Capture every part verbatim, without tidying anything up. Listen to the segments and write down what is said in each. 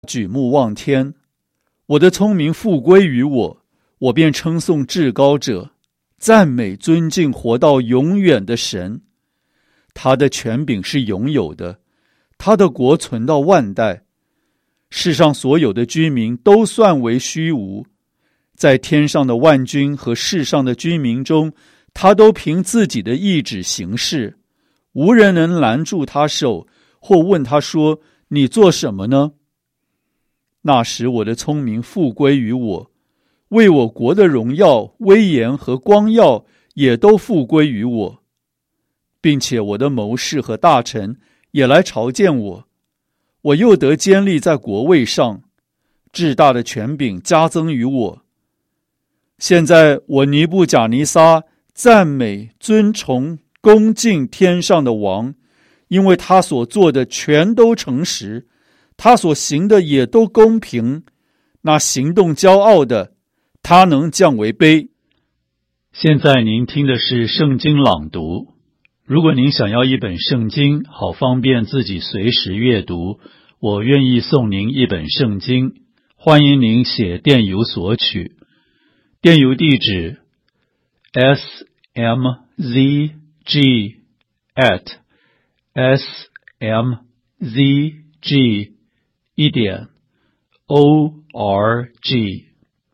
举目望天，我的聪明复归于我，我便称颂至高者，赞美尊敬活到永远的神。他的权柄是永有的，他的国存到万代。世上所有的居民都算为虚无，在天上的万军和世上的居民中，他都凭自己的意志行事，无人能拦住他手，或问他说：你做什么呢？那时我的聪明复归于我，为我国的荣耀、威严和光耀也都复归于我，并且我的谋士和大臣也来朝见我，我又得坚立在国位上，至大的权柄加增于我。现在我尼布甲尼撒赞美、尊崇、恭敬天上的王，因为他所做的全都诚实，他所行的也都公平。那行动骄傲的，他能降为卑。现在您听的是圣经朗读。如果您想要一本圣经，好方便自己随时阅读，我愿意送您一本圣经，欢迎您写电邮索取。电邮地址 s m z g at s m z g 一点 o r g。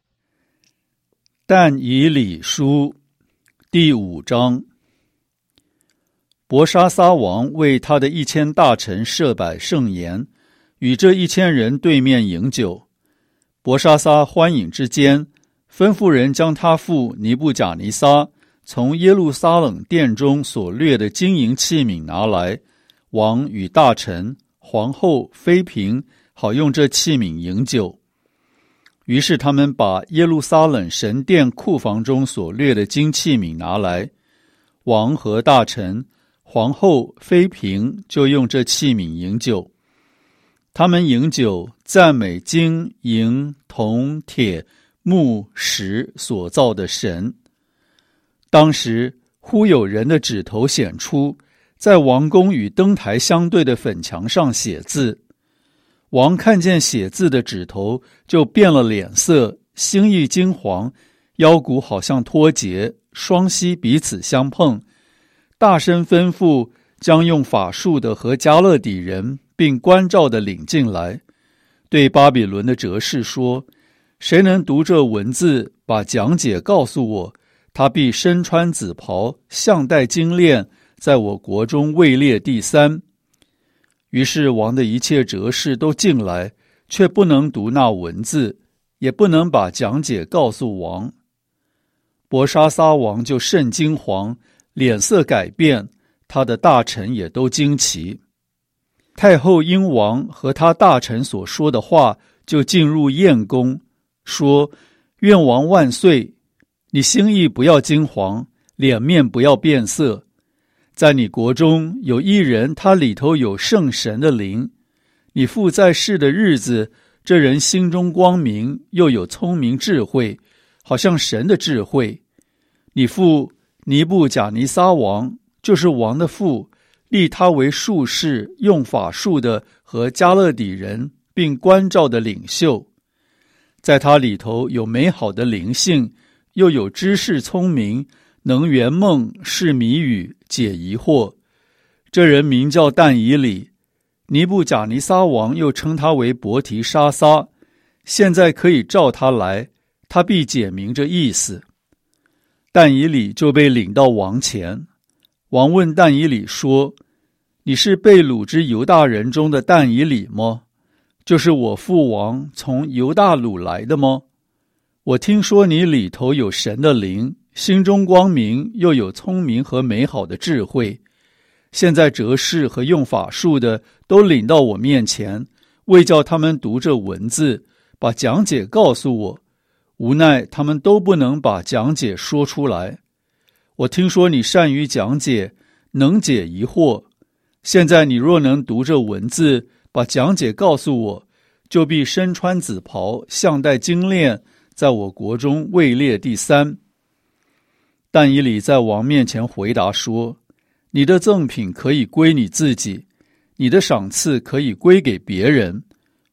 但以理书第五章。伯沙撒王为他的一千大臣设摆盛筵，与这一千人对面饮酒。伯沙撒欢饮之间，吩咐人将他父尼布甲尼撒从耶路撒冷殿中所掠的金银器皿拿来，王与大臣、皇后、妃嫔好用这器皿饮酒。于是他们把耶路撒冷神殿库房中所掠的金器皿拿来，王和大臣、皇后、妃嫔就用这器皿饮酒。他们饮酒，赞美金、银、铜、铁、木、石所造的神。当时忽有人的指头显出，在王宫与灯台相对的粉墙上写字。王看见写字的指头，就变了脸色，心意惊惶，腰骨好像脱节，双膝彼此相碰，大声吩咐将用法术的和加勒底人并关照的领进来，对巴比伦的哲士说：谁能读这文字，把讲解告诉我，他必身穿紫袍，项戴金链，在我国中位列第三。于是王的一切哲士都进来，却不能读那文字，也不能把讲解告诉王。伯沙撒王就甚惊惶，脸色改变，他的大臣也都惊奇。太后因王和他大臣所说的话，就进入宴宫，说：愿王万岁，你心意不要惊惶，脸面不要变色。在你国中有一人，他里头有圣神的灵。你父在世的日子，这人心中光明，又有聪明智慧，好像神的智慧。你父尼布甲尼撒王，就是王的父，立他为术士，用法术的和加勒底人，并关照的领袖。在他里头有美好的灵性，又有知识聪明，能圆梦，释谜语，解疑惑。这人名叫但以理，尼布甲尼撒王又称他为伯提沙撒。现在可以召他来，他必解明这意思。但以理就被领到王前。王问但以理说：你是被掳之犹大人中的但以理吗？就是我父王从犹大掳来的吗？我听说你里头有神的灵，心中光明，又有聪明和美好的智慧。现在哲士和用法术的都领到我面前，为叫他们读这文字，把讲解告诉我。无奈他们都不能把讲解说出来。我听说你善于讲解，能解疑惑。现在你若能读这文字，把讲解告诉我，就必身穿紫袍，项戴金链，在我国中位列第三。但以理在王面前回答说：你的赠品可以归你自己，你的赏赐可以归给别人，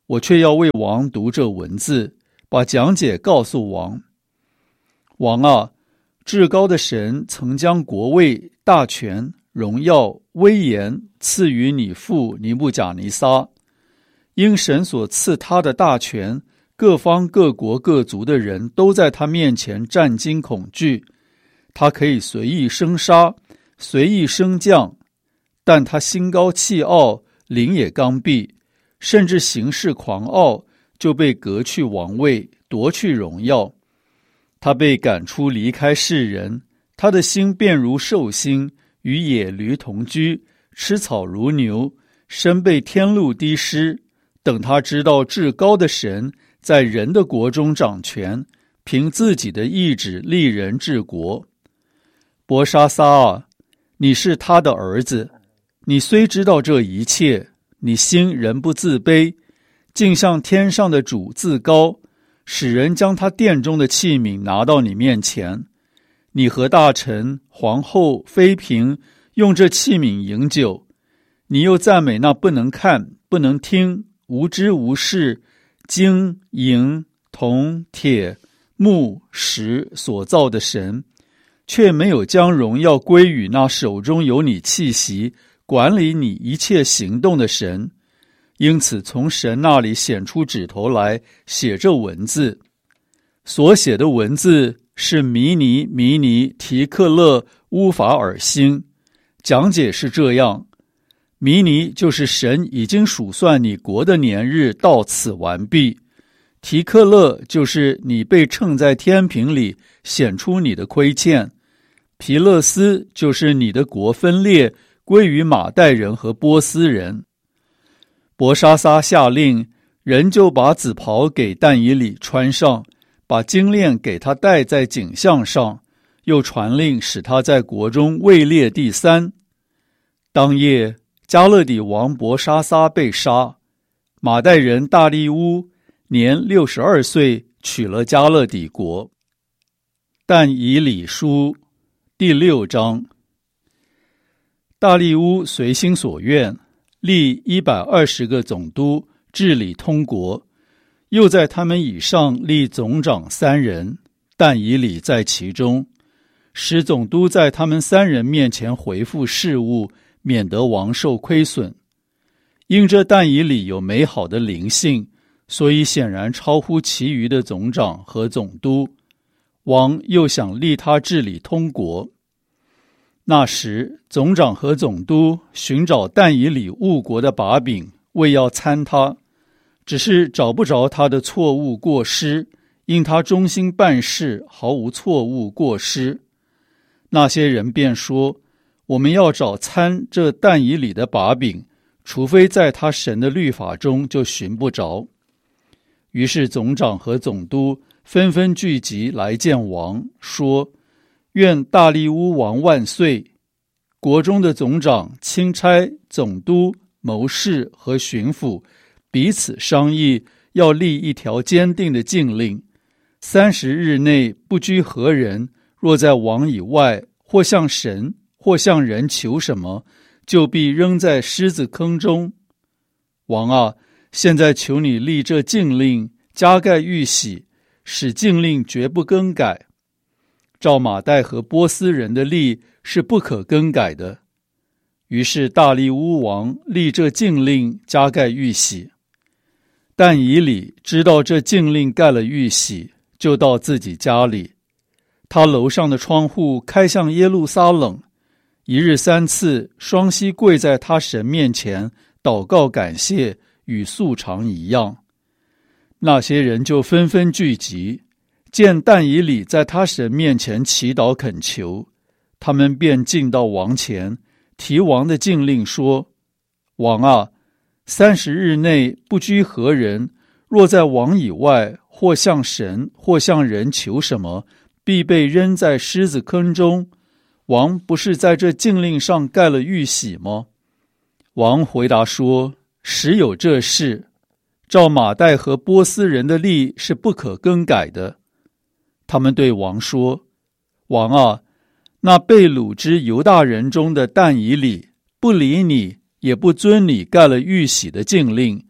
我却要为王读这文字，把讲解告诉王。王啊，至高的神曾将国位、大权、荣耀、威严赐予你父尼布甲尼撒，因神所赐他的大权，各方各国各族的人都在他面前战惊恐惧。他可以随意生杀，随意升降，但他心高气傲，灵也刚愎，甚至行事狂傲，就被革去王位，夺去荣耀。他被赶出离开世人，他的心变如兽心，与野驴同居，吃草如牛，身被天露滴湿。等他知道至高的神在人的国中掌权，凭自己的意志立人治国。伯沙撒啊，你是他的儿子，你虽知道这一切，你心仍不自卑，竟向天上的主自高，使人将他殿中的器皿拿到你面前。你和大臣、皇后、妃嫔用这器皿饮酒，你又赞美那不能看、不能听、无知无识、金、银、铜、铁、木、石所造的神，却没有将荣耀归于那手中有你气息、管理你一切行动的神。因此从神那里显出指头来，写这文字。所写的文字是弥尼弥尼提克勒乌法尔星。讲解是这样：弥尼就是神已经数算你国的年日到此完毕，提克勒就是你被称在天平里显出你的亏欠，皮勒斯就是你的国分裂归于马代人和波斯人。伯沙撒下令，人就把紫袍给但以理穿上，把金链给他戴在颈项上，又传令使他在国中位列第三。当夜，加勒底王伯沙撒被杀，马代人大利乌年六十二岁，取了加勒底国。但以理书第六章。大利乌随心所愿，立一百二十个总督治理通国，又在他们以上立总长三人，但以理在其中，使总督在他们三人面前回复事务，免得王受亏损。因这但以理有美好的灵性，所以显然超乎其余的总长和总督。王又想立他治理通国。那时总长和总督寻找但以理误国的把柄，为要参他，只是找不着他的错误过失，因他忠心办事，毫无错误过失。那些人便说，我们要找参这但以理的把柄，除非在他神的律法中，就寻不着。于是总长和总督纷纷聚集来见王，说，愿大利乌王万岁！国中的总长、钦差、总督、谋士和巡抚彼此商议，要立一条坚定的禁令：三十日内不拘何人，若在王以外，或向神，或向人求什么，就必扔在狮子坑中。王啊，现在求你立这禁令，加盖玉玺，使禁令绝不更改。照马代和波斯人的例是不可更改的。于是大利乌王立这禁令，加盖玉玺。但以理知道这禁令盖了玉玺，就到自己家里，他楼上的窗户开向耶路撒冷，一日三次双膝跪在他神面前祷告感谢，与素常一样。那些人就纷纷聚集，见但以理在他神面前祈祷恳求，他们便进到王前，提王的禁令说：王啊，三十日内不拘何人，若在王以外，或向神，或向人求什么，必被扔在狮子坑中。王不是在这禁令上盖了玉玺吗？王回答说：实有这事，照马代和波斯人的例是不可更改的。他们对王说：王啊，那被掳之犹大人中的但以理不理你，也不遵你盖了玉玺的禁令，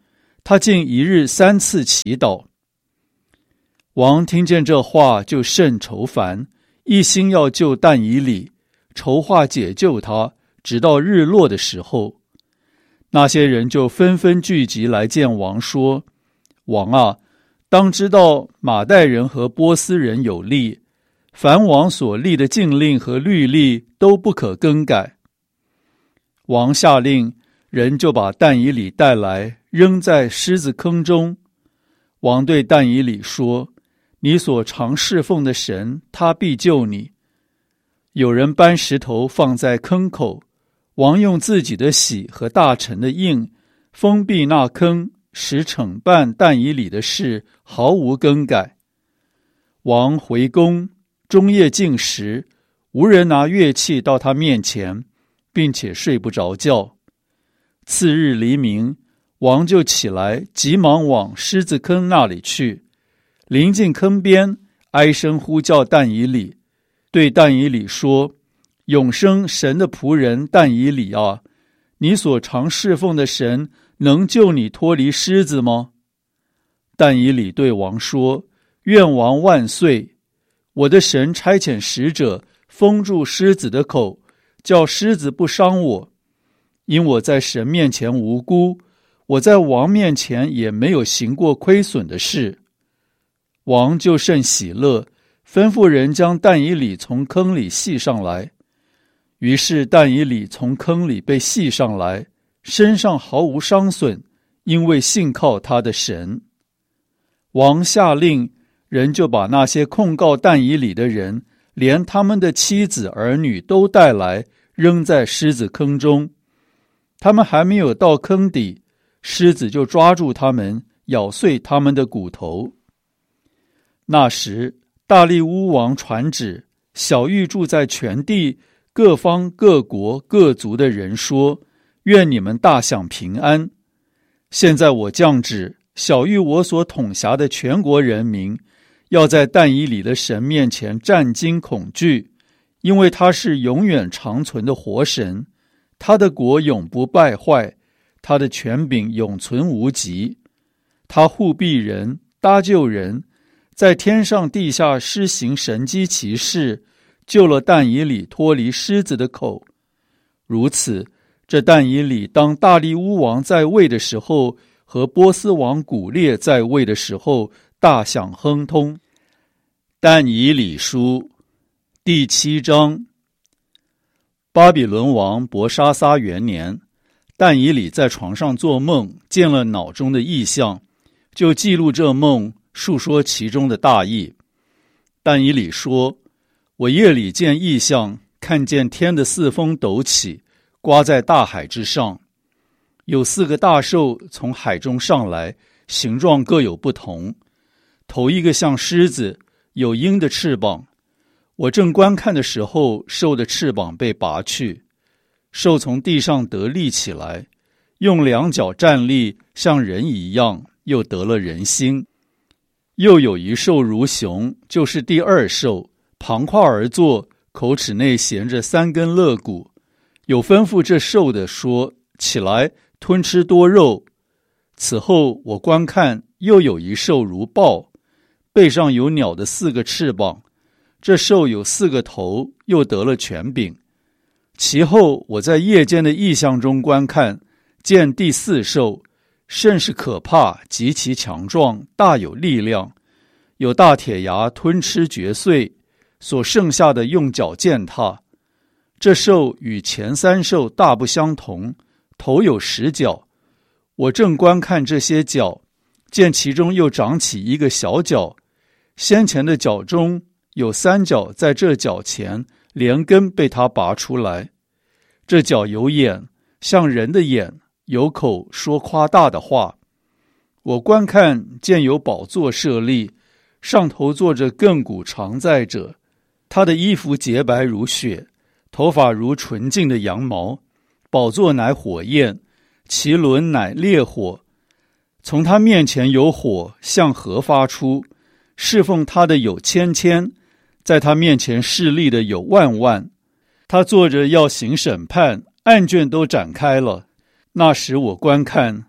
他竟一日三次祈祷。王听见这话，就甚愁烦，一心要救但以理，筹划解救他，直到日落的时候。那些人就纷纷聚集来见王，说：王啊，当知道马代人和波斯人有例，凡王所立的禁令和律例都不可更改。王下令，人就把但以理带来，扔在狮子坑中。王对但以理说：你所常侍奉的神，他必救你。有人搬石头放在坑口，王用自己的玺和大臣的印封闭那坑，使惩办但以理的事毫无更改。王回宫，终夜禁食，无人拿乐器到他面前，并且睡不着觉。次日黎明，王就起来，急忙往狮子坑那里去。临近坑边，哀声呼叫但以理，对但以理说：永生神的仆人但以理啊，你所常侍奉的神能救你脱离狮子吗？但以理对王说：愿王万岁！我的神差遣使者封住狮子的口，叫狮子不伤我。因我在神面前无辜，我在王面前也没有行过亏损的事。王就甚喜乐，吩咐人将但以理从坑里系上来。于是但以理从坑里被系上来，身上毫无伤损，因为信靠他的神。王下令，人就把那些控告但以理的人，连他们的妻子儿女都带来，扔在狮子坑中。他们还没有到坑底，狮子就抓住他们，咬碎他们的骨头。那时大利乌王传旨，晓谕住在全地各方各国各族的人说：愿你们大享平安。现在我降旨，晓谕我所统辖的全国人民，要在但以理的神面前战惊恐惧，因为他是永远长存的活神，他的国永不败坏，他的权柄永存无极。他护庇人，搭救人，在天上地下施行神迹奇事，救了但以理脱离狮子的口。如此，这但以理当大利乌王在位的时候，和波斯王古列在位的时候，大享亨通。但以理书第七章。巴比伦王伯沙撒元年，但以理在床上做梦，见了脑中的异象，就记录这梦，述说其中的大意。但以理说：我夜里见异象，看见天的四风陡起，刮在大海之上，有四个大兽从海中上来，形状各有不同。头一个像狮子，有鹰的翅膀。我正观看的时候，兽的翅膀被拔去，兽从地上得立起来，用两脚站立，像人一样，又得了人心。又有一兽如熊，就是第二兽，旁跨而坐，口齿内衔着三根肋骨。有吩咐这兽的说：起来，吞吃多肉。此后我观看，又有一兽如豹，背上有鸟的四个翅膀，这兽有四个头，又得了权柄。其后我在夜间的异象中观看，见第四兽，甚是可怕，极其强壮，大有力量，有大铁牙吞吃嚼碎，所剩下的用脚践踏。这兽与前三兽大不相同，头有十角。我正观看这些角，见其中又长起一个小角，先前的角中有三角，在这角前连根被它拔出来。这角有眼，像人的眼，有口，说夸大的话。我观看，见有宝座设立，上头坐着亘古常在者，他的衣服洁白如雪，头发如纯净的羊毛。宝座乃火焰，其轮乃烈火。从他面前有火向河发出，侍奉他的有千千，在他面前侍立的有万万。他坐着要行审判，案卷都展开了。那时我观看，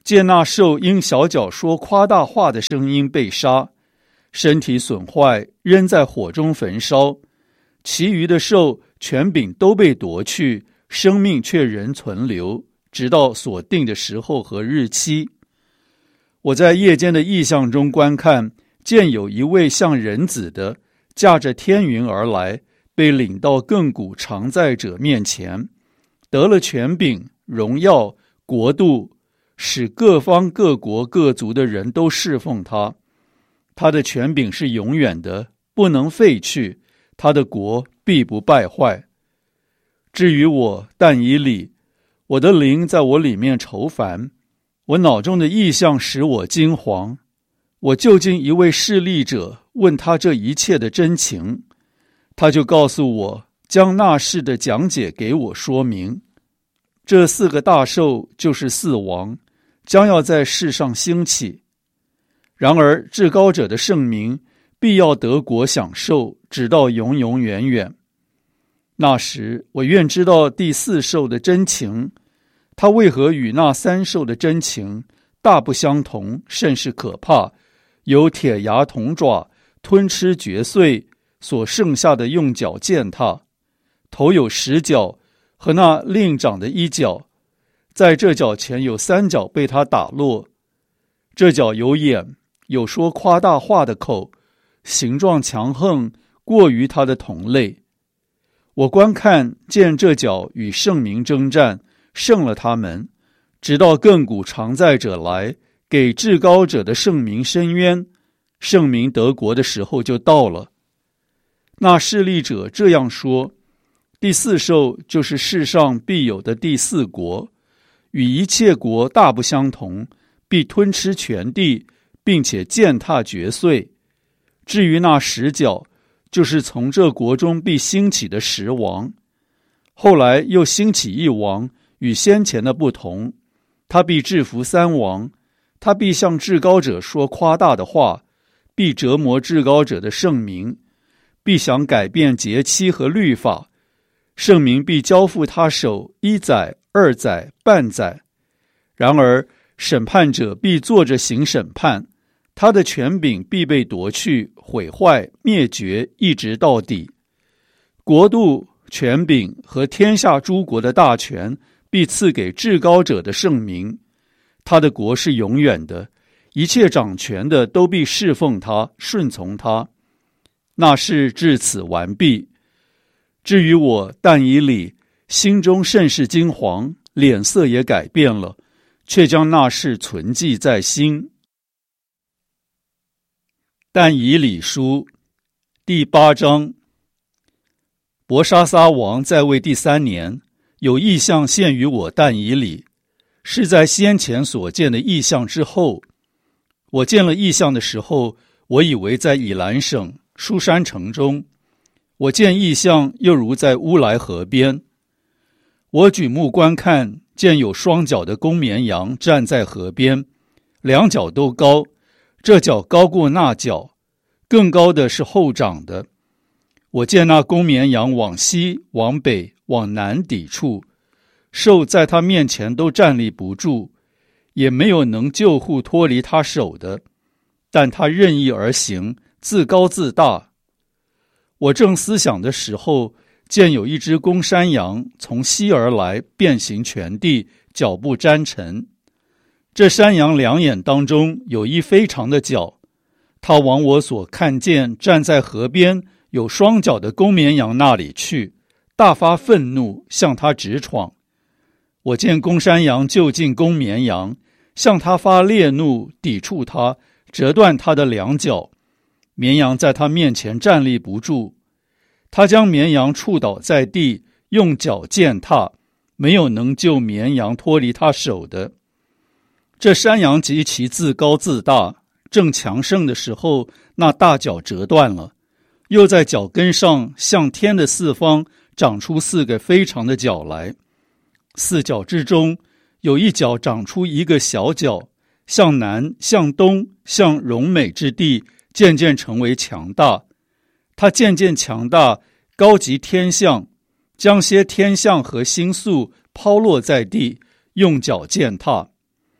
见那兽因小脚说夸大话的声音被杀，身体损坏，扔在火中焚烧，其余的兽权柄都被夺去，生命却仍存留，直到所定的时候和日期。我在夜间的异象中观看，见有一位像人子的驾着天云而来，被领到亘古常在者面前，得了权柄、荣耀、国度，使各方各国各族的人都侍奉他。他的权柄是永远的，不能废去，他的国必不败坏。至于我但以理，我的灵在我里面愁烦，我脑中的意象使我惊惶。我就近一位侍立者，问他这一切的真情，他就告诉我，将那事的讲解给我说明。这四个大兽就是四王，将要在世上兴起。然而至高者的圣名必要得国享受，直到永永远远。那时我愿知道第四兽的真情，它为何与那三兽的真情大不相同，甚是可怕，有铁牙铜爪，吞吃嚼碎，所剩下的用脚践踏，头有十角，和那另长的一角，在这角前有三角被他打落。这角有眼，有说夸大话的口，形状强横，过于他的同类。我观看见这角与圣民征战，胜了他们，直到亘古常在者来，给至高者的圣民伸冤，圣民得国的时候就到了。那侍立者这样说，第四兽就是世上必有的第四国，与一切国大不相同，必吞吃全地，并且践踏嚼碎。至于那十角，就是从这国中必兴起的十王。后来又兴起一王，与先前的不同，他必制服三王，他必向至高者说夸大的话，必折磨至高者的圣名，必想改变节期和律法，圣名必交付他手一载、二载、半载。然而审判者必坐着行审判，他的权柄必被夺去、毁坏、灭绝，一直到底。国度、权柄和天下诸国的大权必赐给至高者的圣名，他的国是永远的，一切掌权的都必侍奉他、顺从他。那事至此完毕。至于我但以理，心中甚是惊惶，脸色也改变了，却将那事存记在心。但以理书第八章。伯沙撒王在位第三年，有异象现于我但以理，是在先前所见的异象之后。我见了异象的时候，我以为在以兰省书珊城中，我见异象又如在乌来河边。我举目观看，见有双脚的公绵羊站在河边，两脚都高，这脚高过那脚，更高的是后长的。我见那公绵羊往西、往北、往南抵触，兽在他面前都站立不住，也没有能救护脱离他手的，但他任意而行，自高自大。我正思想的时候，见有一只公山羊从西而来，遍行全地，脚步沾尘。这山羊两眼当中有一非常的角，它往我所看见站在河边有双脚的公绵羊那里去，大发愤怒，向他直闯。我见公山羊就近公绵羊，向他发烈怒，抵触他，折断他的两脚。绵羊在他面前站立不住，他将绵羊触倒在地，用脚践踏，没有能救绵羊脱离他手的。这山羊极其自高自大，正强盛的时候，那大脚折断了，又在脚跟上向天的四方长出四个非常的角来。四角之中有一角长出一个小角，向南、向东、向荣美之地，渐渐成为强大。它渐渐强大，高及天象，将些天象和星宿抛落在地，用脚践踏。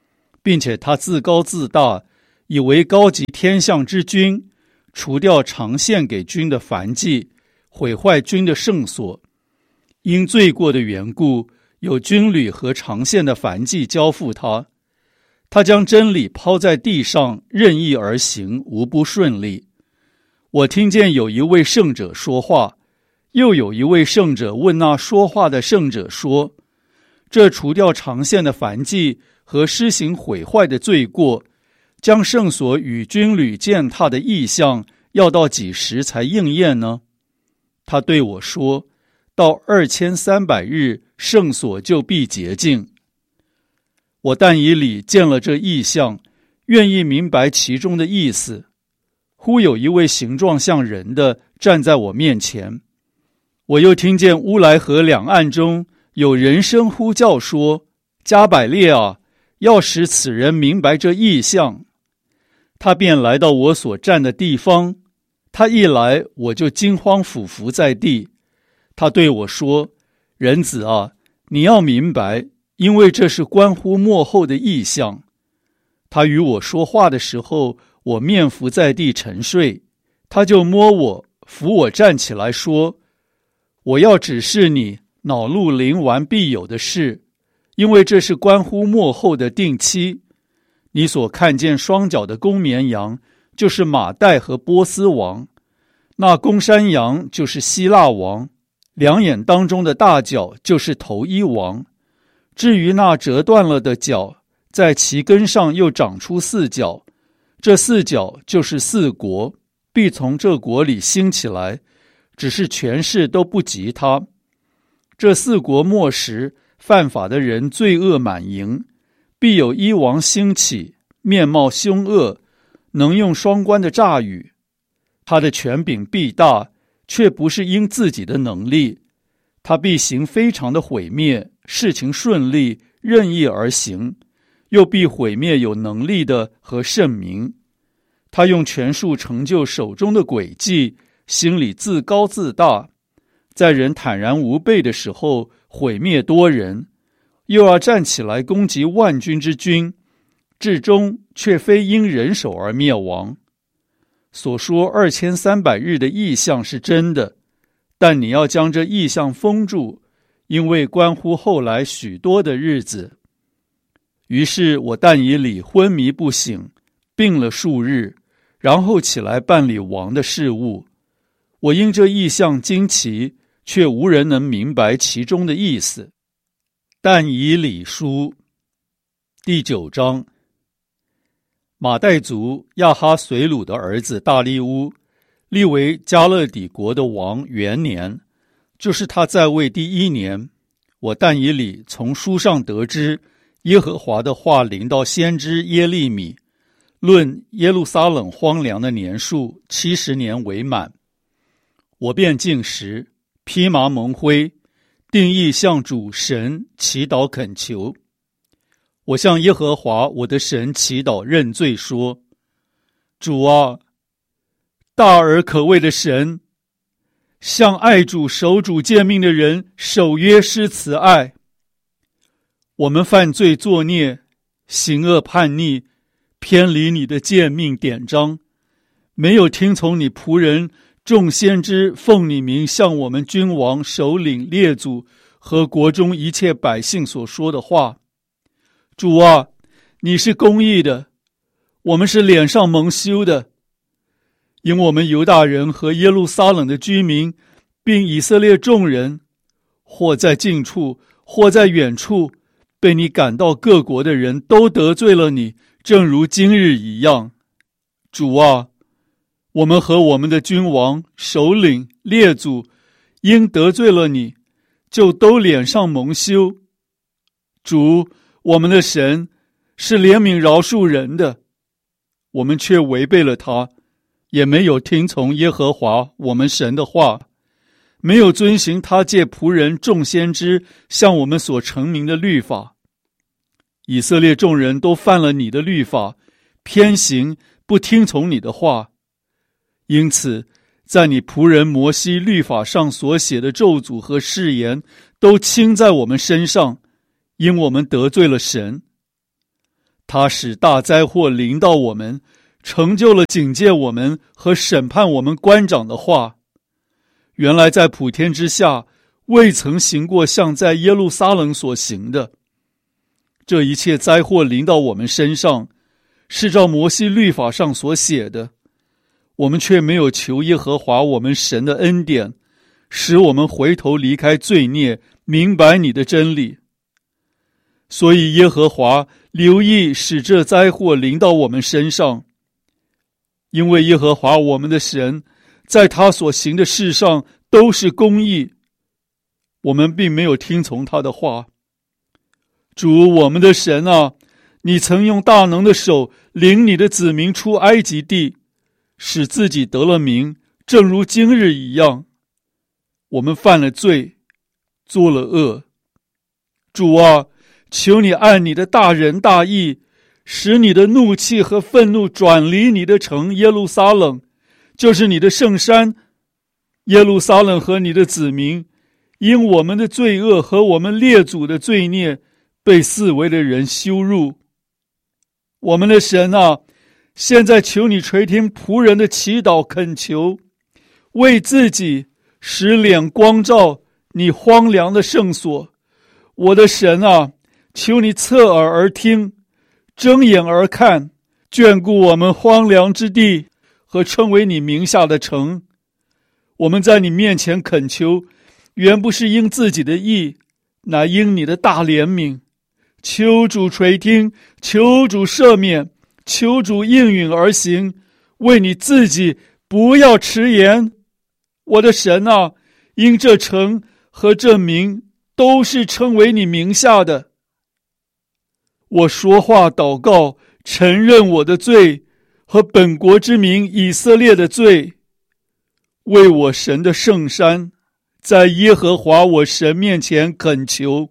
并且他自高自大，以为高级天象之君，除掉常献给君的燔祭，毁坏君的圣所。因罪过的缘故，有军旅和常献的燔祭交付他。他将真理抛在地上，任意而行，无不顺利。我听见有一位圣者说话，又有一位圣者问那说话的圣者说：这除掉常献的燔祭和施行毁坏的罪过，将圣所与军旅践踏的意象，要到几时才应验呢？他对我说：到二千三百日，圣所就必洁净。我但以理见了这异象，愿意明白其中的意思。忽有一位形状像人的站在我面前，我又听见乌来河两岸中有人声呼叫说：加百列啊，要使此人明白这异象。他便来到我所站的地方，他一来，我就惊慌俯伏在地。他对我说：人子啊，你要明白，因为这是关乎末后的异象。他与我说话的时候，我面伏在地沉睡，他就摸我，扶我站起来说：我要指示你恼怒临完必有的事，因为这是关乎末后的定期。你所看见双脚的公绵羊，就是马代和波斯王；那公山羊就是希腊王；两眼当中的大角就是头一王。至于那折断了的角，在其根上又长出四角，这四角就是四国，必从这国里兴起来，只是权势都不及他。这四国末时，犯法的人罪恶满盈，必有一王兴起，面貌凶恶，能用双关的诈语。他的权柄必大，却不是因自己的能力。他必行非常的毁灭，事情顺利，任意而行，又必毁灭有能力的和圣民。他用权术成就手中的诡计，心里自高自大，在人坦然无备的时候毁灭多人，又要站起来攻击万军之君，至终却非因人手而灭亡。所说二千三百日的异象是真的，但你要将这异象封住，因为关乎后来许多的日子。于是我但以理昏迷不醒，病了数日，然后起来办理王的事务。我因这异象惊奇，却无人能明白其中的意思。但以理书第九章。马代族亚哈随鲁的儿子大利乌，立为加勒底国的王元年，就是他在位第一年，我但以理从书上得知，耶和华的话临到先知耶利米，论耶路撒冷荒凉的年数七十年为满。我便进食，披麻蒙灰，定义向主神祈祷恳求。我向耶和华我的神祈祷认罪说：主啊，大而可畏的神，向爱主守主诫命的人守约施慈爱。我们犯罪作孽，行恶叛逆，偏离你的诫命典章，没有听从你仆人众先知奉你名向我们君王首领列祖和国中一切百姓所说的话。主啊，你是公义的，我们是脸上蒙羞的，因我们犹大人和耶路撒冷的居民，并以色列众人，或在近处，或在远处，被你赶到各国的人都得罪了你，正如今日一样。主啊，我们和我们的君王、首领、列祖，因得罪了你，就都脸上蒙羞。主，我们的神是怜悯饶恕人的，我们却违背了他，也没有听从耶和华我们神的话，没有遵行他借仆人众先知向我们所成名的律法。以色列众人都犯了你的律法，偏行不听从你的话，因此在你仆人摩西律法上所写的咒诅和誓言都倾在我们身上，因我们得罪了神。 他使大灾祸临到我们，成就了警戒我们和审判我们官长的话。原来在普天之下未曾行过像在耶路撒冷所行的。这一切灾祸临到我们身上，是照摩西律法上所写的，我们却没有求耶和华我们神的恩典，使我们回头离开罪孽，明白你的真理。所以耶和华留意使这灾祸临到我们身上，因为耶和华我们的神在他所行的事上都是公义，我们并没有听从他的话。主我们的神啊，你曾用大能的手领你的子民出埃及地，使自己得了名，正如今日一样。我们犯了罪，作了恶。主啊，求你按你的大仁大义，使你的怒气和愤怒转离你的城耶路撒冷，就是你的圣山。耶路撒冷和你的子民，因我们的罪恶和我们列祖的罪孽，被四围的人羞辱。我们的神啊，现在求你垂听仆人的祈祷恳求，为自己使脸光照你荒凉的圣所。我的神啊，求你侧耳而听，睁眼而看，眷顾我们荒凉之地和称为你名下的城。我们在你面前恳求，原不是因自己的义，乃因你的大怜悯。求主垂听，求主赦免，求主应允而行，为你自己不要迟延。我的神啊，因这城和这名都是称为你名下的。我说话祷告，承认我的罪和本国之民以色列的罪，为我神的圣山，在耶和华我神面前恳求。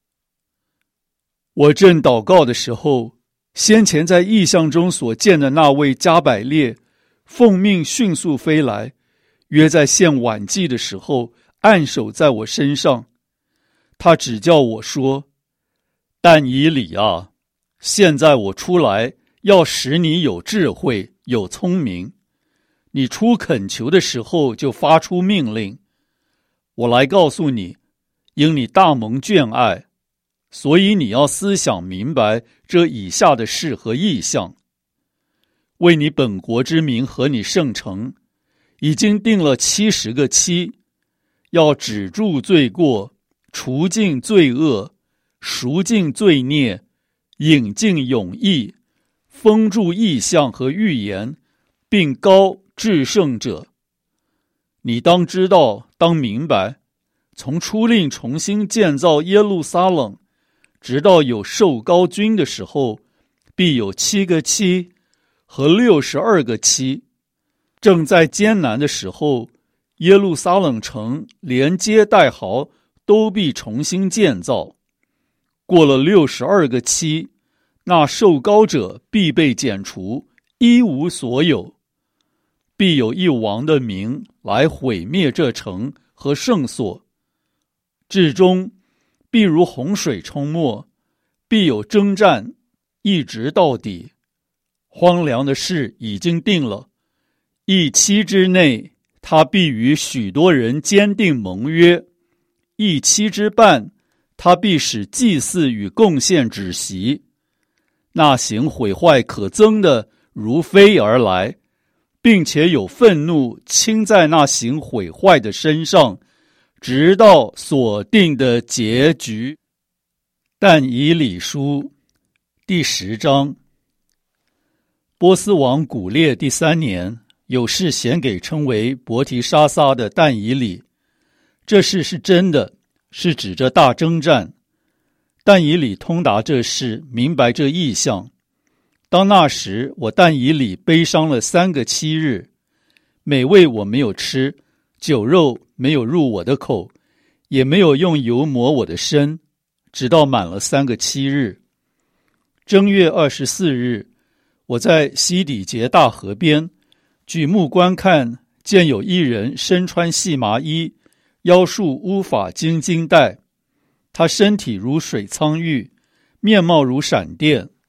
我正祷告的时候，先前在异象中所见的那位加百列奉命迅速飞来，约在献晚祭的时候按手在我身上。他指教我说，但以理啊，现在我出来要使你有智慧有聪明，你出恳求的时候就发出命令。我来告诉你，因你大蒙眷爱，所以你要思想明白这以下的事和意象。为你本国之民和你圣城，已经定了七十个期，要止住罪过，除尽罪恶，赎尽罪孽，引进永义，封住异象和预言，并高至圣者。你当知道，当明白，从初令重新建造耶路撒冷，直到有受膏君的时候，必有七个期和六十二个期。正在艰难的时候，耶路撒冷城连街带壕都必重新建造。过了六十二个期，那受膏者必被剪除，一无所有。必有一王的名来毁灭这城和圣所，至终必如洪水冲没，必有征战，一直到底。荒凉的事已经定了，一期之内，他必与许多人坚定盟约；一期之半，他必使祭祀与贡献止息。那行毁坏可憎的如飞而来，并且有愤怒倾在那行毁坏的身上，直到所定的结局。但以理书第十章。波斯王古列第三年，有事显给称为伯提沙撒的但以理。这事是真的，是指着大征战。但以理通达这事，明白这意象。当那时，我但以理悲伤了三个七日，美味我没有吃，酒肉没有入我的口，也没有用油抹我的身，直到满了三个七日。正月二十四日，我在西底结大河边，举目观看，见有一人身穿细麻衣，腰束乌发金金带，他身体如水苍玉，面貌如闪电，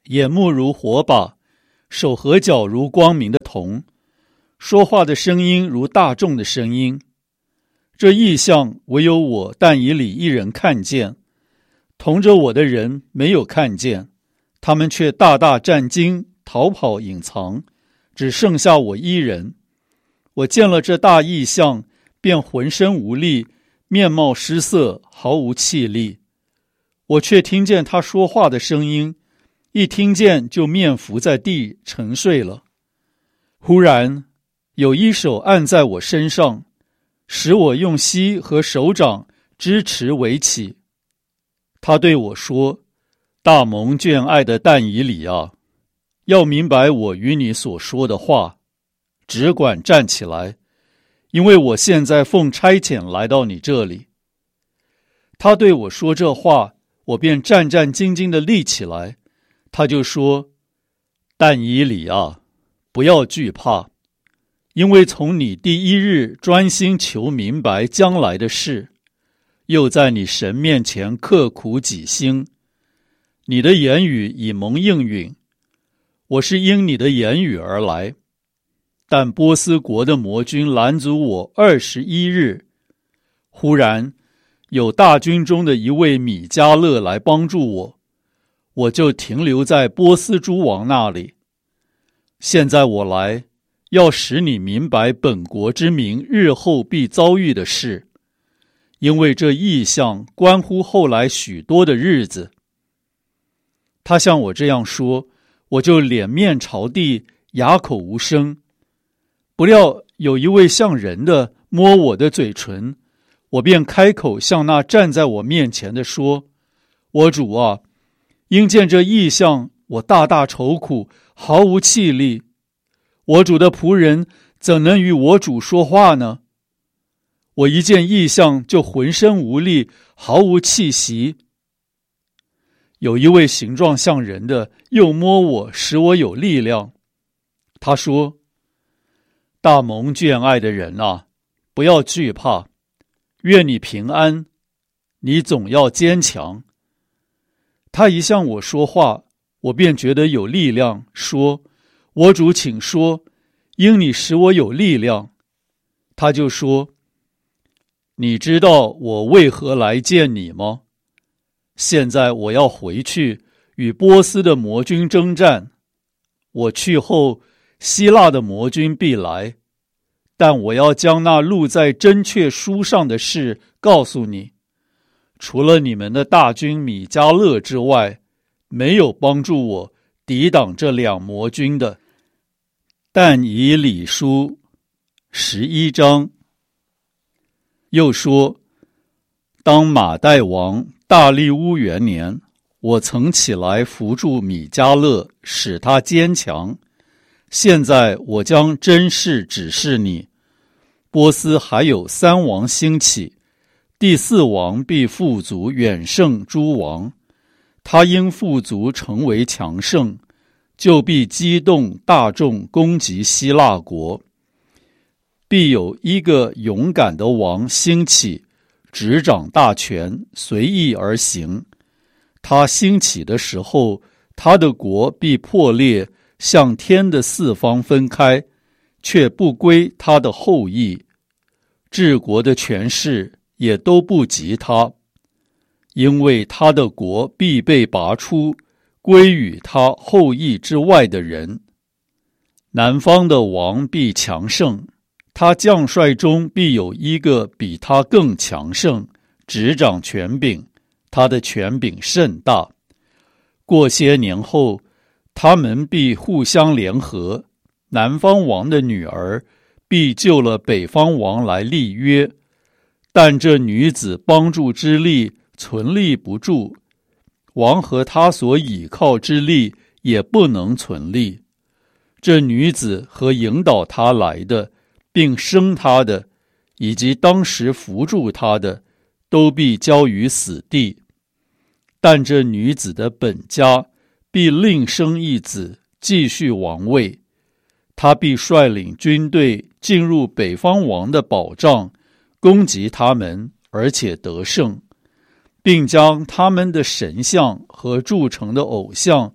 眼目如火把，手和脚如光明的铜，说话的声音如大众的声音。这异象唯有我但以理一人看见，同着我的人没有看见，他们却大大战惊，逃跑隐藏，只剩下我一人。我见了这大异象，便浑身无力，面貌失色，毫无气力。我却听见他说话的声音，一听见就面伏在地沉睡了。忽然有一手按在我身上，使我用膝和手掌支持围起。他对我说：大蒙眷爱的但以理啊，要明白我与你所说的话，只管站起来，因为我现在奉差遣来到你这里。他对我说这话，我便战战兢兢地立起来。他就说：但以理啊，不要惧怕，因为从你第一日专心求明白将来的事，又在你神面前刻苦己心，你的言语已蒙应允。我是因你的言语而来，但波斯国的魔军拦阻我二十一日。忽然有大军中的一位米迦勒来帮助我，我就停留在波斯诸王那里。现在我来，要使你明白本国之民日后必遭遇的事，因为这异象关乎后来许多的日子。他向我这样说，我就脸面朝地，哑口无声。不料有一位像人的摸我的嘴唇，我便开口向那站在我面前的说：我主啊，因见这异象，我大大愁苦，毫无气力。我主的仆人怎能与我主说话呢？我一见异象就浑身无力，毫无气息。有一位形状像人的又摸我，使我有力量。他说：大蒙眷爱的人啊，不要惧怕，愿你平安，你总要坚强。他一向我说话，我便觉得有力量，说：我主请说，因你使我有力量。他就说：你知道我为何来见你吗？现在我要回去与波斯的魔军征战，我去后，希腊的魔军必来，但我要将那录在真确书上的事告诉你。除了你们的大军米迦勒之外，没有帮助我抵挡这两魔军的。但以理书十一章。又说：当马代王大利乌元年，我曾起来扶助米迦勒，使他坚强。现在我将真事指示你。波斯还有三王兴起，第四王必富足远胜诸王。他因富足成为强盛，就必激动大众攻击希腊国。必有一个勇敢的王兴起，执掌大权，随意而行。他兴起的时候，他的国必破裂，向天的四方分开，却不归他的后裔。治国的权势也都不及他，因为他的国必被拔出，归于他后裔之外的人。南方的王必强盛，他将帅中必有一个比他更强盛，执掌权柄，他的权柄甚大。过些年后，他们必互相联合，南方王的女儿必救了北方王来立约，但这女子帮助之力存立不住，王和他所倚靠之力也不能存立。这女子和引导她来的，并生她的，以及当时扶助她的，都必交于死地。但这女子的本家必另生一子，继续王位。他必率领军队进入北方王的保障，攻击他们，而且得胜，并将他们的神像和铸成的偶像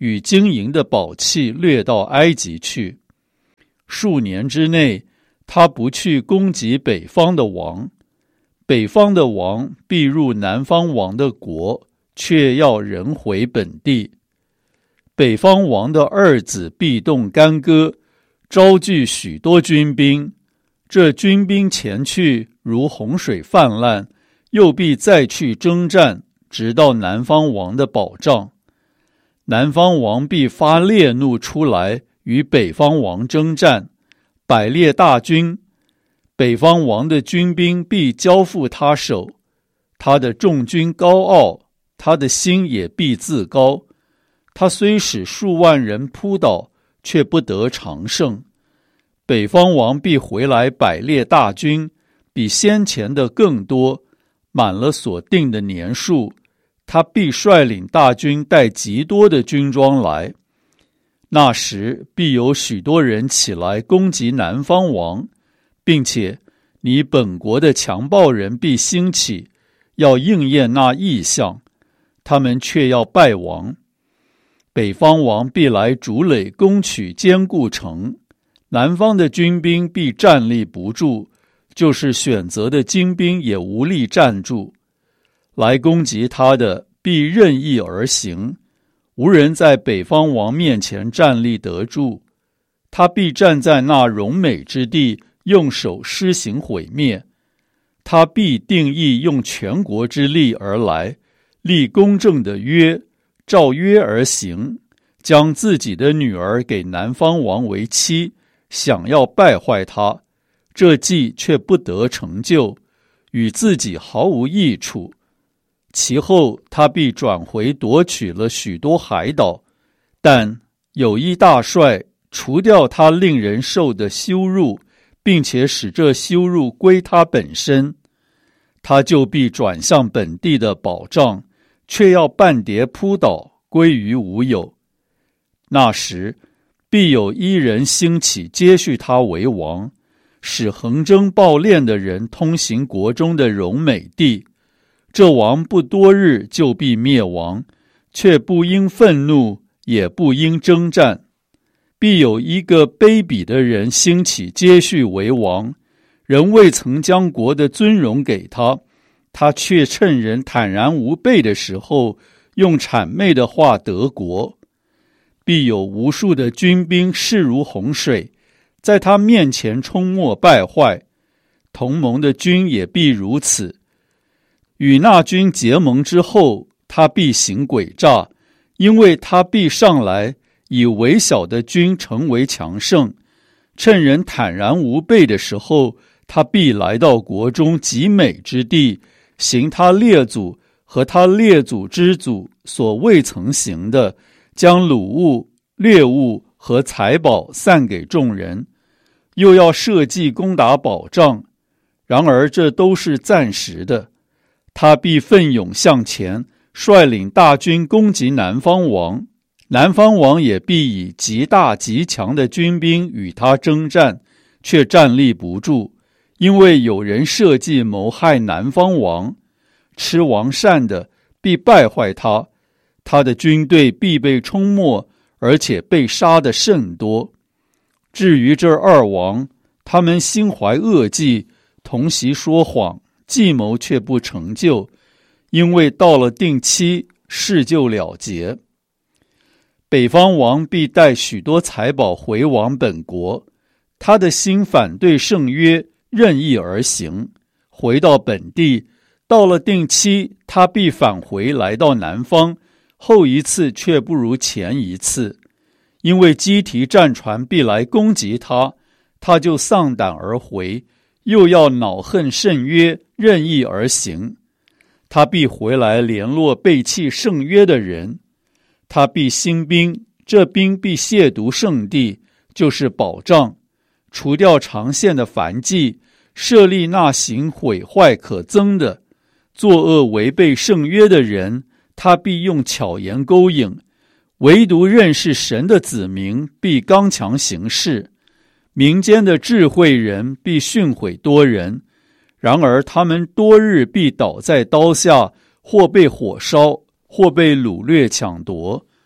与金银的宝器掠到埃及去。数年之内，他不去攻击北方的王，北方的王必入南方王的国，却要人回本地。北方王的二子必动干戈，招聚许多军兵，这军兵前去如洪水泛滥，又必再去征战，直到南方王的保障。南方王必发烈怒出来，与北方王征战，百列大军，北方王的军兵必交付他手。他的众军高傲，他的心也必自高。他虽使数万人扑倒，却不得长胜。北方王必回来百列大军，比先前的更多，满了所定的年数。他必率领大军带极多的军装来。那时必有许多人起来攻击南方王，并且你本国的强暴人必兴起，要应验那异象，他们却要败亡。北方王必来筑垒攻取坚固城，南方的军兵必站立不住，就是选择的精兵也无力站住。来攻击他的必任意而行，无人在北方王面前站立得住。他必站在那荣美之地，用手施行毁灭。他必定义用全国之力而来，立公正的约，照约而行，将自己的女儿给南方王为妻，想要败坏他，这计却不得成就，与自己毫无益处。其后他必转回夺取了许多海岛，但有一大帅除掉他令人受的羞辱，并且使这羞辱归他本身，他就必转向本地的保障，却要半跌扑倒，归于无有。那时必有一人兴起接续他为王，使横征暴敛的人通行国中的荣美地。这王不多日就必灭亡，却不应愤怒，也不应征战。必有一个卑鄙的人兴起接续为王，人未曾将国的尊荣给他，他却趁人坦然无备的时候，用谄媚的话得国。必有无数的军兵势如洪水，在他面前冲没败坏，同盟的军也必如此。与那军结盟之后，他必行诡诈，因为他必上来，以微小的军成为强盛。趁人坦然无备的时候，他必来到国中极美之地，行他列祖和他列祖之祖所未曾行的，将掳物、掠物和财宝散给众人，又要设计攻打保障。然而这都是暂时的。他必奋勇向前，率领大军攻击南方王，南方王也必以极大极强的军兵与他征战，却站立不住，因为有人设计谋害南方王。吃王膳的必败坏他，他的军队必被冲没，而且被杀的甚多。至于这二王，他们心怀恶计，同席说谎，计谋却不成就，因为到了定期，事就了结。北方王必带许多财宝回往本国，他的心反对圣约，任意而行，回到本地。到了定期，他必返回来到南方，后一次却不如前一次，因为基提战船必来攻击他，他就丧胆而回，又要恼恨圣约，任意而行。他必回来联络背弃圣约的人，他必兴兵，这兵必亵渎圣地，就是保障，除掉长线的燔祭，设立那行毁坏可憎的，作恶违背圣约的人，他必用巧言勾引，唯独认识神的子民必刚强行事。民间的智慧人必训诲多人，然而他们多日必倒在刀下，或被火烧，或被掳掠抢夺。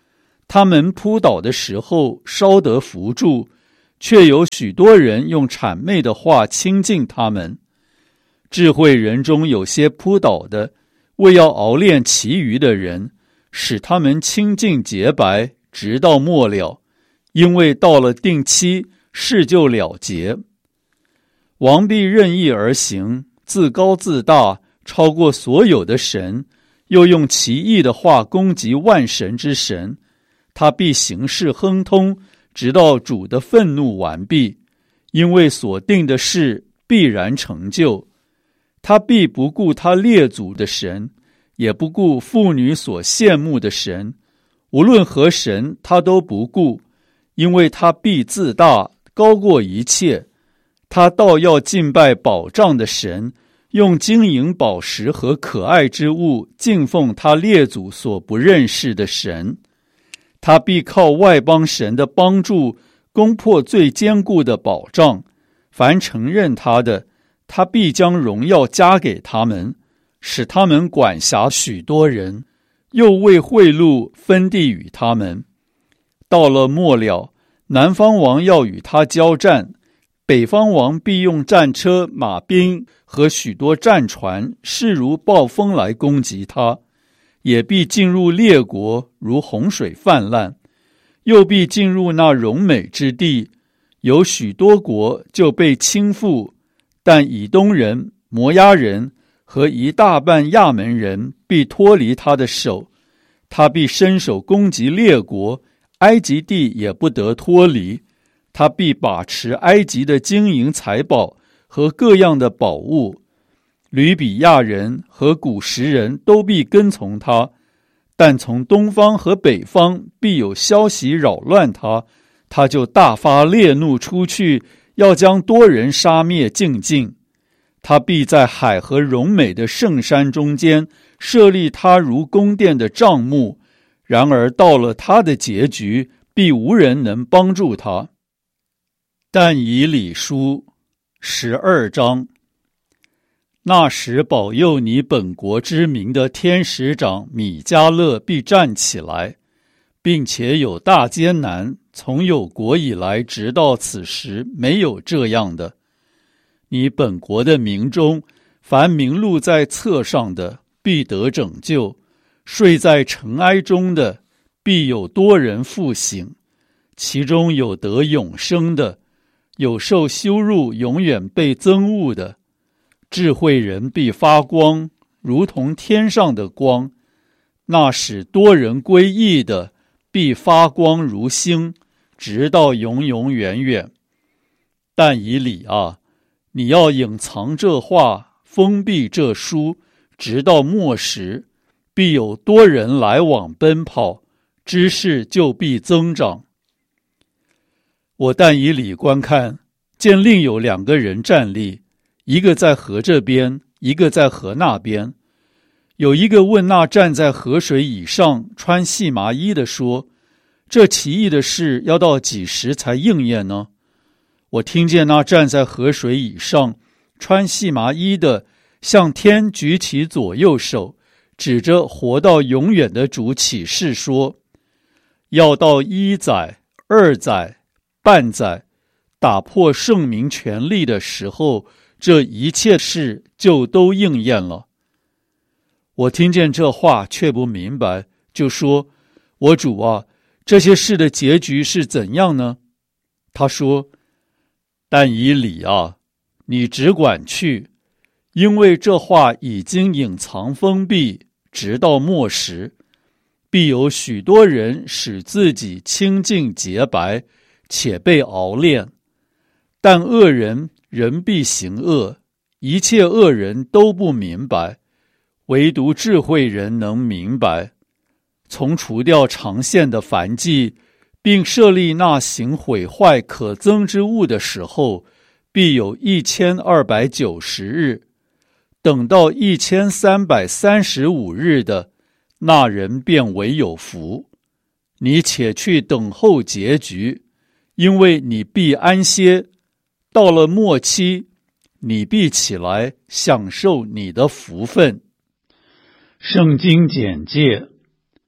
他们扑倒的时候稍得扶助，却有许多人用谄媚的话亲近他们。智慧人中有些扑倒的，为要熬炼其余的人，使他们清净洁白，直到末了，因为到了定期，事就了结。王必任意而行，自高自大，超过所有的神，又用奇异的话攻击万神之神。他必行事亨通，直到主的愤怒完毕，因为所定的事必然成就。他必不顾他列祖的神，也不顾妇女所羡慕的神，无论何神他都不顾，因为他必自大，高过一切。他倒要敬拜宝藏的神，用金银宝石和可爱之物敬奉他列祖所不认识的神。他必靠外邦神的帮助，攻破最坚固的宝藏。凡承认他的，他必将荣耀加给他们，使他们管辖许多人，又为贿赂分地与他们。到了末了，南方王要与他交战，北方王必用战车、马兵和许多战船，势如暴风来攻击他，也必进入列国，如洪水泛滥，又必进入那荣美之地，有许多国就被倾覆，但以东人、摩押人和一大半亚门人必脱离他的手，他必伸手攻击列国，埃及地也不得脱离。他必把持埃及的金银财宝和各样的宝物，吕比亚人和古时人都必跟从他，但从东方和北方必有消息扰乱他，他就大发烈怒出去，要将多人杀灭尽尽。他必在海和荣美的圣山中间设立他如宫殿的帐幕，然而到了他的结局，必无人能帮助他。但以理书十二章。那时保佑你本国之名的天使长米迦勒必站起来，并且有大艰难，从有国以来直到此时没有这样的。你本国的民中，凡名录在册上的必得拯救，睡在尘埃中的必有多人复醒，其中有得永生的，有受羞辱永远被憎恶的。智慧人必发光，如同天上的光，那使多人归义的必发光如星，直到永永远远。但以理啊，你要隐藏这话，封闭这书，直到末时，必有多人来往奔跑，知识就必增长。我但以理观看，见另有两个人站立，一个在河这边，一个在河那边。有一个问那站在河水以上穿细麻衣的说，这奇异的事要到几时才应验呢？我听见那站在河水以上穿细麻衣的向天举起左右手，指着活到永远的主起誓说，要到一载、二载、半载，打破圣民权力的时候，这一切事就都应验了。我听见这话却不明白，就说，我主啊，这些事的结局是怎样呢？他说，但以理啊，你只管去，因为这话已经隐藏封闭，直到末时，必有许多人使自己清净洁白，且被熬炼。但恶人人必行恶，一切恶人都不明白，唯独智慧人能明白。从除掉长线的燔祭，并设立那行毁坏可憎之物的时候，必有一千二百九十日。等到一千三百三十五日的，那人便为有福。你且去等候结局，因为你必安歇。到了末期，你必起来享受你的福分。圣经简介：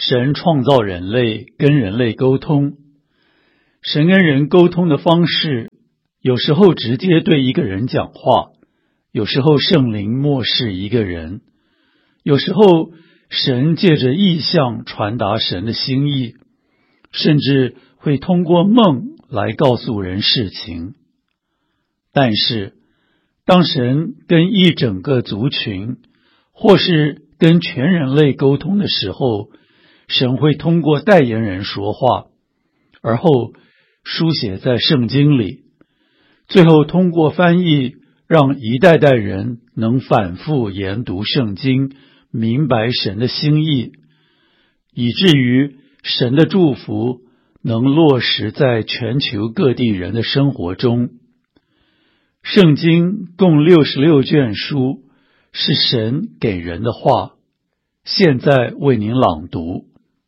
神创造人类，跟人类沟通。神跟人沟通的方式，有时候直接对一个人讲话，有时候圣灵默示一个人，有时候神借着异象传达神的心意，甚至会通过梦来告诉人事情。但是当神跟一整个族群或是跟全人类沟通的时候，神会通过代言人说话，而后书写在圣经里，最后通过翻译让一代代人能反复研读圣经，明白神的心意，以至于神的祝福能落实在全球各地人的生活中。圣经共六十六卷书，是神给人的话，现在为您朗读。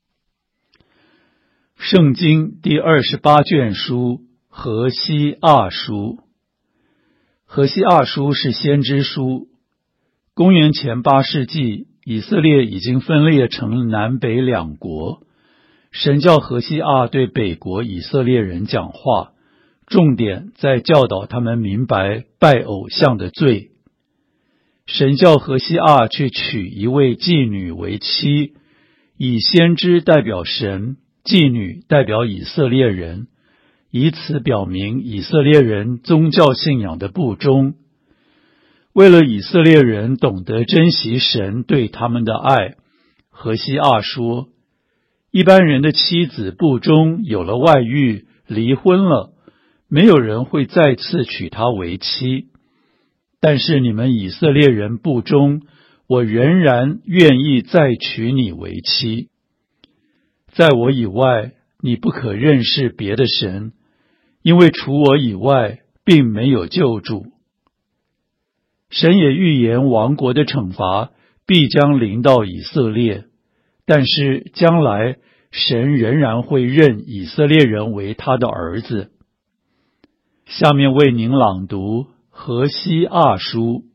圣经第二十八卷书，何西阿书。何西阿书是先知书。公元前八世纪，以色列已经分裂成南北两国。神叫何西阿对北国以色列人讲话，重点在教导他们明白拜偶像的罪。神叫何西阿去娶一位妓女为妻，以先知代表神，妓女代表以色列人，以此表明以色列人宗教信仰的不忠。为了以色列人懂得珍惜神对他们的爱，何西阿说，一般人的妻子不忠，有了外遇，离婚了，没有人会再次娶她为妻。但是你们以色列人不忠，我仍然愿意再娶你为妻。在我以外，你不可认识别的神，因为除我以外，并没有救主。神也预言亡国的惩罚必将临到以色列，但是将来神仍然会认以色列人为他的儿子。下面为您朗读何西阿书。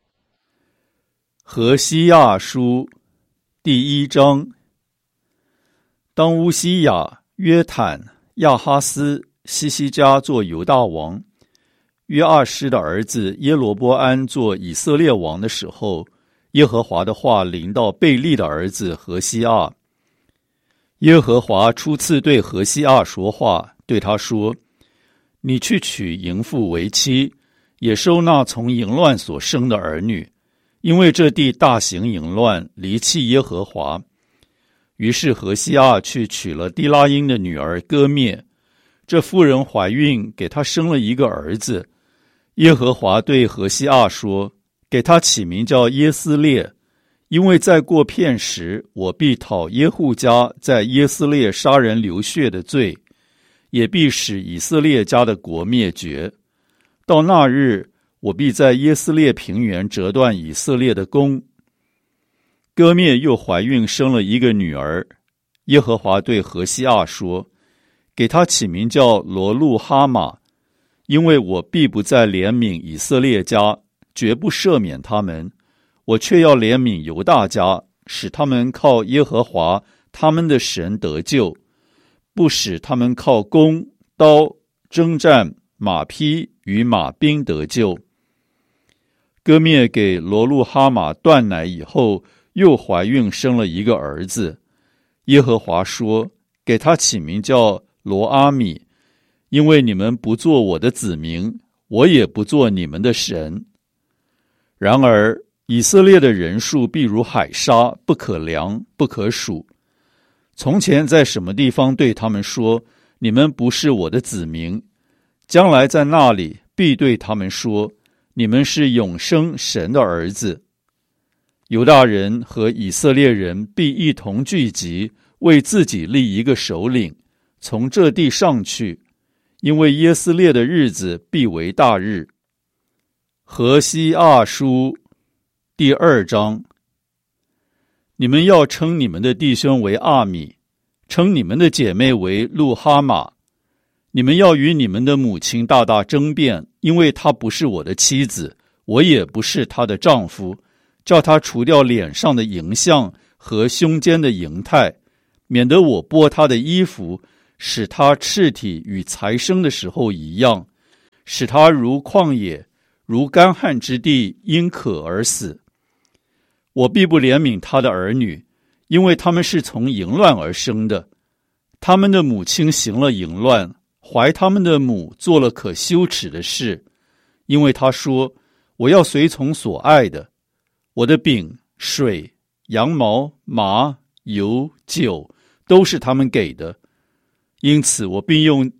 何西阿书第一章。当乌西雅、约坦、亚哈斯、西西家做犹大王，约阿施的儿子耶罗波安做以色列王的时候，耶和华的话临到贝利的儿子何西阿。耶和华初次对何西阿说话，对他说，你去娶淫妇为妻，也收纳从淫乱所生的儿女，因为这地大行淫乱，离弃耶和华。于是何西阿去娶了低拉因的女儿歌灭，这妇人怀孕，给她生了一个儿子。耶和华对何西阿说，给他起名叫耶斯列，因为再过片时，我必讨耶户家在耶斯列杀人流血的罪，也必使以色列家的国灭绝。到那日，我必在耶斯列平原折断以色列的弓。歌灭又怀孕生了一个女儿。耶和华对何西阿说，给他起名叫罗路哈玛，因为我必不再怜悯以色列家，绝不赦免他们，我却要怜悯犹大家，使他们靠耶和华他们的神得救，不使他们靠弓、刀、征战、马匹与马兵得救。歌灭给罗路哈玛断奶以后，又怀孕生了一个儿子。耶和华说，给他起名叫罗阿米，因为你们不做我的子民，我也不做你们的神。然而以色列的人数必如海沙，不可量，不可数。从前在什么地方对他们说，你们不是我的子民，将来在那里必对他们说，你们是永生神的儿子。犹大人和以色列人必一同聚集，为自己立一个首领，从这地上去，因为耶斯列的日子必为大日。何西阿书第二章。你们要称你们的弟兄为阿米，称你们的姐妹为路哈玛。你们要与你们的母亲大大争辩，因为她不是我的妻子，我也不是她的丈夫，叫她除掉脸上的淫相和胸间的淫态， 免得我剥他的衣服，使他赤体与才生的时候一样，使他如旷野，如干旱之地，因渴而死。我必不怜悯他的儿女，因为他们是从淫乱而生的。他们的母亲行了淫乱，怀他们的母做了可羞耻的事。因为他说，我要随从所爱的，我的饼、水、羊毛、麻、油、酒都是他们给的，因此我必用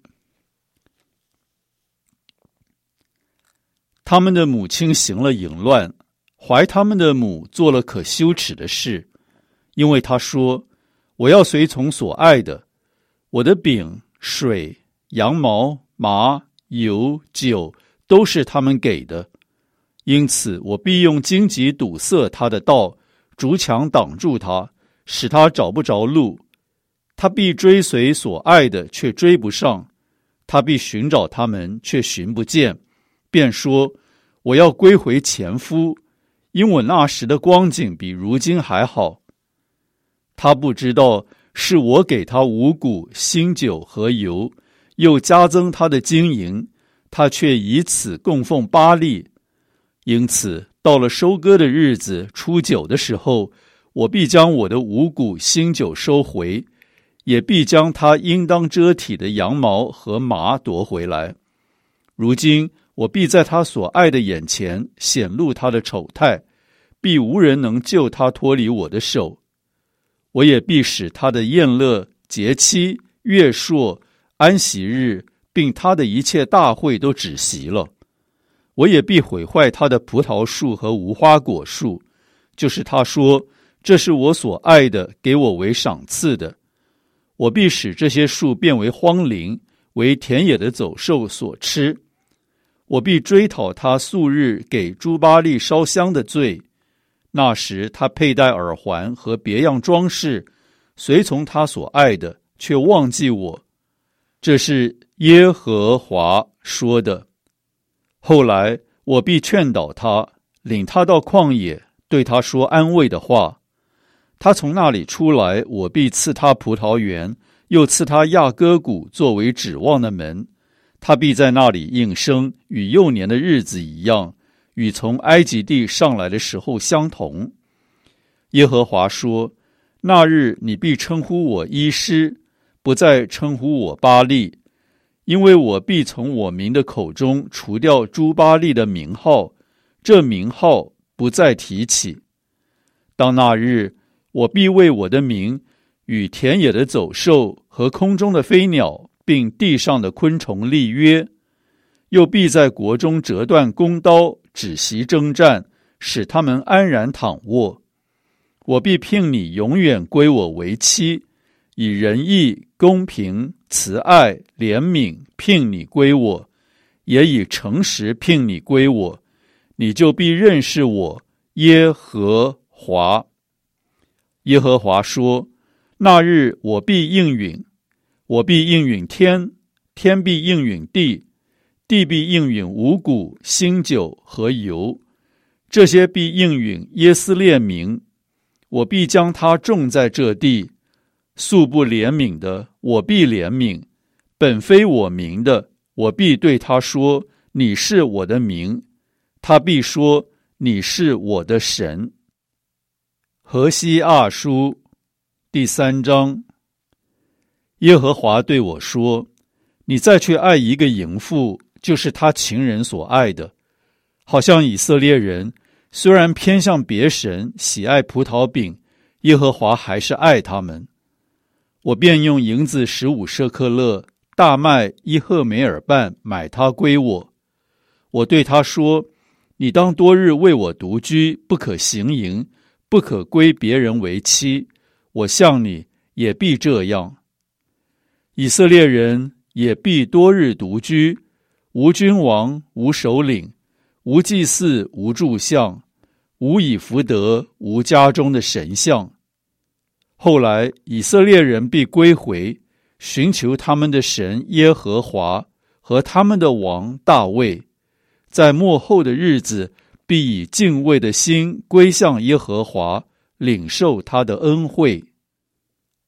他们的母亲行了淫乱，怀他们的母做了可羞耻的事。因为他说，我要随从所爱的，我的饼、水、羊毛、麻、油、酒都是他们给的，因此我必用荆棘堵塞他的道，竹墙挡住他，使他找不着路。他必追随所爱的，却追不上；他必寻找他们，却寻不见。便说，我要归回前夫，因我那时的光景比如今还好。他不知道是我给他五谷、新酒和油，又加增他的金银，他却以此供奉巴力。因此到了收割的日子，初九的时候，我必将我的五谷、新酒收回，也必将他应当遮体的羊毛和麻夺回来。如今我必在他所爱的眼前显露他的丑态，必无人能救他脱离我的手。我也必使他的宴乐、节期、月朔、安息日，并他的一切大会都止息了。我也必毁坏他的葡萄树和无花果树，就是他说，这是我所爱的，给我为赏赐的。我必使这些树变为荒林，为田野的走兽所吃。我必追讨他素日给诸巴力烧香的罪。那时他佩戴耳环和别样装饰，随从他所爱的，却忘记我。这是耶和华说的。后来我必劝导他，领他到旷野，对他说安慰的话。他从那里出来，我必赐他葡萄园，又赐他亚割谷作为指望的门。他必在那里应声，与幼年的日子一样，与从埃及地上来的时候相同。耶和华说，那日你必称呼我伊施，不再称呼我巴力，因为我必从我民的口中除掉诸巴力的名号，这名号不再提起。当那日，我必为我的名与田野的走兽和空中的飞鸟，并地上的昆虫立约，又必在国中折断弓刀，止息征战，使他们安然躺卧。我必聘你永远归我为妻，以仁义、公平、慈爱、怜悯聘你归我，也以诚实聘你归我，你就必认识我耶和华。耶和华说，那日我必应允，我必应允天，天必应允地，地必应允五谷、新酒和油，这些必应允耶斯列民。我必将他种在这地，素不怜悯的，我必怜悯；本非我民的，我必对他说，你是我的民。他必说，你是我的神。何西阿书第三章。耶和华对我说，你再去爱一个淫妇，就是他情人所爱的。好像以色列人虽然偏向别神，喜爱葡萄饼，耶和华还是爱他们。我便用银子十五舍克勒，大麦一赫梅尔半买他归我。我对他说，你当多日为我独居，不可行淫，不可归别人为妻。我向你也必这样。以色列人也必多日独居，无君王，无首领，无祭祀，无柱像，无以弗得，无家中的神像。后来以色列人必归回，寻求他们的神耶和华和他们的王大卫，在末后的日子必以敬畏的心归向耶和华，领受他的恩惠。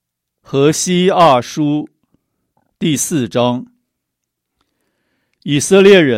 何西阿书第四章。以色列人